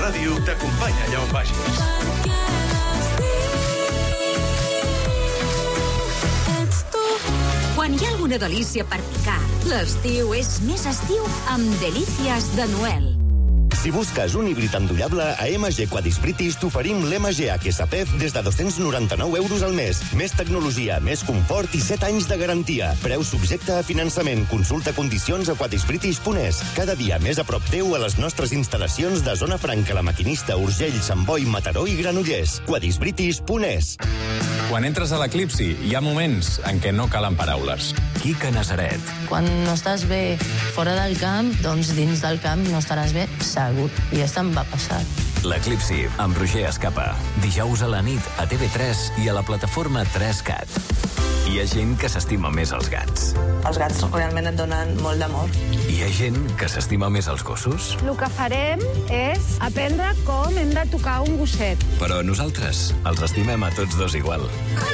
Ràdio t'acompanya allà on vagis. Quan hi ha alguna delícia per picar, l'estiu és més estiu amb Delícies de Noel. Si busques un híbrid endollable, a MG Quadis British t'oferim l'MG HSPF des de 299 euros al mes. Més tecnologia, més confort i 7 anys de garantia. Preu subjecte a finançament. Consulta condicions a quadisbritish.es. Cada dia més a prop teu a les nostres instal·lacions de Zona Franca, La Maquinista, Urgell, Sant Boi, Mataró i Granollers. quadisbritish.es. Quan entres a l'Eclipsi, hi ha moments en què no calen paraules. Quica Nazaret. Quan no estàs bé fora del camp, doncs dins del camp no estaràs bé segur. I ja se'm va passar. L'Eclipsi, amb Roger Escapa. Dijous a la nit a TV3 i a la plataforma 3Cat. Hi ha gent que s'estima més els gats. Els gats realment et donen molt d'amor. Hi ha gent que s'estima més els gossos. El que farem és aprendre com hem de tocar un gosset. Però nosaltres els estimem a tots dos igual.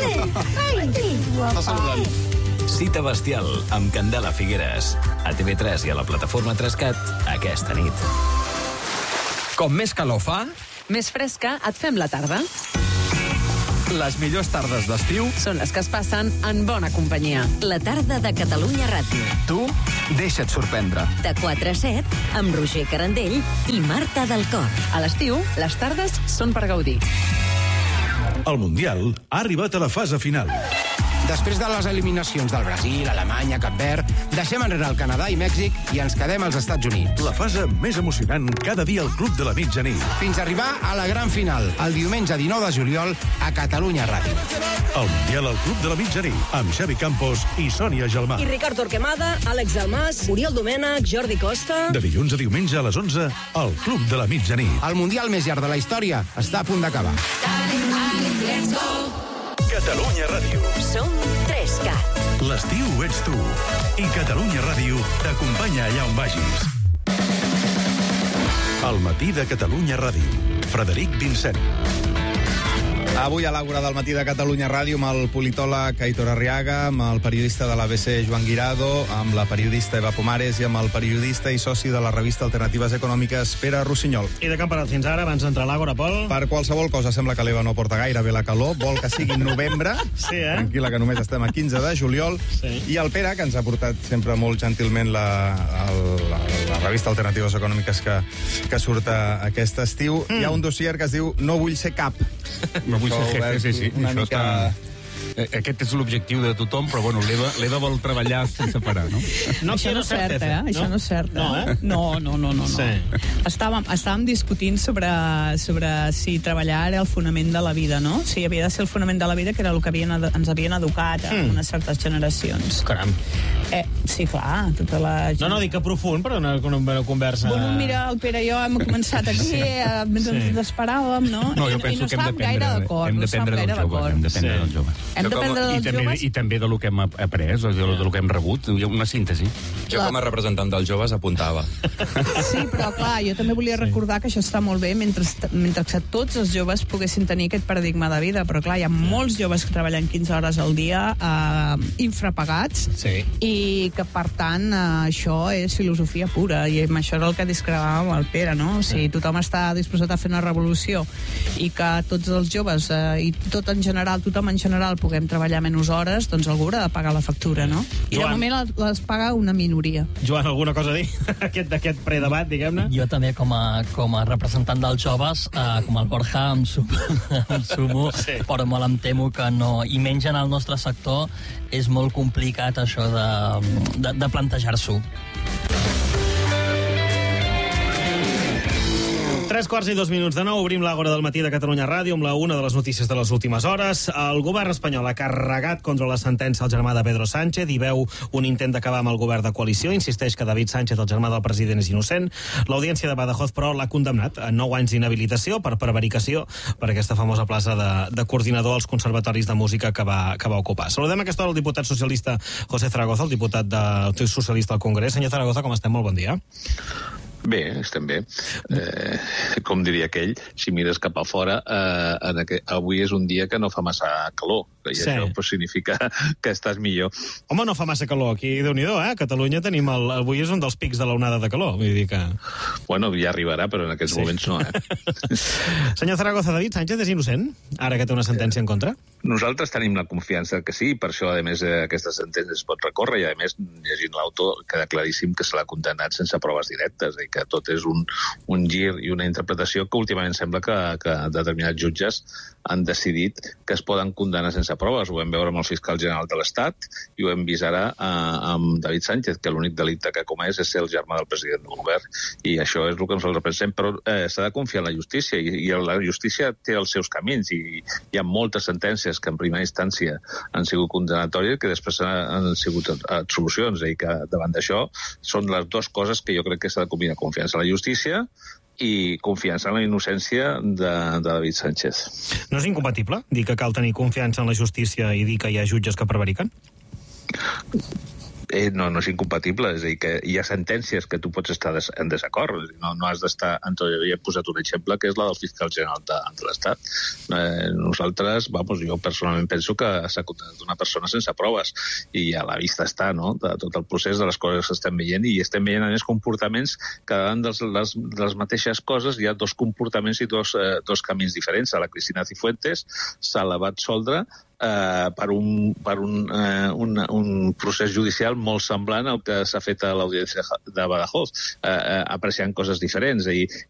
Està saludant. Cita bestial amb Candela Figueres. A TV3 i a la plataforma 3Cat aquesta nit. Com més calor fa, més fresca et fem la tarda. les millors tardes d'estiu són les que es passen en bona companyia. La tarda de Catalunya Ràdio. Tu deixa't sorprendre. De 4 a 7, amb Roger Carandell i Marta del Cor. A l'estiu, les tardes són per gaudir. El Mundial ha arribat a la fase final. Després de les eliminacions del Brasil, Alemanya, Cap Verd, deixem enrere el Canadà i Mèxic i ens quedem als Estats Units. La fase més emocionant cada dia al Club de la Mitjanit. Fins a arribar a la gran final, el diumenge 19 de juliol a Catalunya Ràdio. El Mundial al Club de la Mitjanit, amb Xavi Campos i Sònia Gelmà. I Ricard Torquemada, Àlex Dalmas, Oriol Domènech, Jordi Costa... De dilluns a diumenge a les 11, al Club de la Mitjanit. El Mundial més llarg de la història està a punt d'acabar. Catalunya Ràdio. Som 3Cat. L'estiu ets tu. I Catalunya Ràdio t'acompanya allà on vagis. El matí de Catalunya Ràdio. Frederic Vincent. Avui a l'Àgora del matí de Catalunya Ràdio amb el politòleg Aitor Arriaga, amb el periodista de l'ABC Joan Guirado, amb la periodista Eva Pomares i amb el periodista i soci de la revista Alternatives Econòmiques Pere Rossinyol. I de què hem parlat fins ara, abans d'entrar a l'Àgora, Pol? Per qualsevol cosa sembla que l'Eva no porta gaire bé la calor, vol que sigui novembre, sí, tranquil·la que només estem a 15 de juliol, sí. I el Pere, que ens ha portat sempre molt gentilment la revista Alternatives Econòmiques que surt aquest estiu, hi ha un dossier que es diu No vull ser cap. No vull ser jefe, sí. Una això mica... Aquest és l'objectiu de tothom, però bueno, l'Eva vol treballar sense parar, no? No, això no és cert, Això no és cert. No. Sí. Estàvem discutint sobre si treballar era el fonament de la vida, no? Si havia de ser el fonament de la vida, que era el que ens havien educat a unes certes generacions. Caram. Sí, clar, tota la... No, dic que profund, però una conversa... Bueno, mira, el Pere i jo hem començat aquí, ens esperàvem, no? No, jo penso que hem d'aprendre dels joves. I també del que hem après, del que hem rebut, una síntesi. Jo com a representant dels joves apuntava. Sí, però clar, jo també volia recordar que això està molt bé mentre que tots els joves poguessin tenir aquest paradigma de vida, però clar, hi ha molts joves que treballen 15 hores al dia infrapagats, i que per tant això és filosofia pura, i amb això era el que discrepàvem amb el Pere, no? O sigui, tothom està disposat a fer una revolució i que tots els joves i tothom en general puguem treballar menys hores, doncs algú haurà de pagar la factura, no? I Joan, de moment les paga una minoria. Joan, alguna cosa a dir d'aquest predebat, diguem-ne? Jo també, com a representant dels joves, com el Borja, em sumo, però molt em temo que no, i menys en el nostre sector, és molt complicat això de plantejar-s'ho. 3:02 de 9, obrim l'Àgora del matí de Catalunya Ràdio amb una de les notícies de les últimes hores. El govern espanyol ha carregat contra la sentència al germà de Pedro Sánchez i veu un intent d'acabar amb el govern de coalició. Insisteix que David Sánchez, el germà del president, és innocent. L'Audiència de Badajoz, però, l'ha condemnat a 9 anys d'inhabilitació per prevaricació per aquesta famosa plaça de coordinador als conservatoris de música que va ocupar. Saludem a aquesta hora el diputat socialista José Zaragoza, el diputat socialista al Congrés. Senyor Zaragoza, com estem? Molt bon dia. Bé, estem bé. Com diria aquell, si mires cap a fora, avui és un dia que no fa massa calor, i això significa que estàs millor. Home, no fa massa calor aquí, Déu-n'hi-do, A Catalunya tenim avui és un dels pics de l'onada de calor, vull dir que... Bueno, ja arribarà, però en aquests moments no, Senyor Zaragoza, David Sánchez és innocent, ara que té una sentència en contra? Nosaltres tenim la confiança que sí, per això, a més, aquesta sentència es pot recórrer, i a més, llegint l'autor, queda claríssim que se l'ha condemnat sense proves directes, i que tot és un gir i una interpretació que últimament sembla que determinats jutges han decidit que es poden condemnar sense proves. Ho vam veure amb el fiscal general de l'Estat i ho hem vist ara amb David Sánchez, que l'únic delicte que ha comès és ser el germà del president del govern, i això és el que nosaltres pensem, però s'ha de confiar en la justícia, i la justícia té els seus camins, i hi ha moltes sentències que en primera instància han sigut condenatòries, que després han sigut absolucions, i que davant d'això són les dues coses que jo crec que s'ha de combinar: confiança en la justícia i confiança en la innocència de David Sánchez. No és incompatible dir que cal tenir confiança en la justícia i dir que hi ha jutges que prevariquen? No és incompatible, és a dir, que hi ha sentències que tu pots estar en desacord, no has d'estar... Jo he posat un exemple, que és la del fiscal general de l'Estat. Nosaltres, jo personalment penso que s'ha condemnat una persona sense proves, i a la vista està, no?, de tot el procés, de les coses que estem veient, i estem veient, a més, comportaments que davant de les mateixes coses hi ha dos comportaments i dos camins diferents. A la Cristina Cifuentes s'ha elevat soldre per un procés judicial molt semblant al que s'ha fet a l'Audiència de Badajoz, apreciant coses diferents, i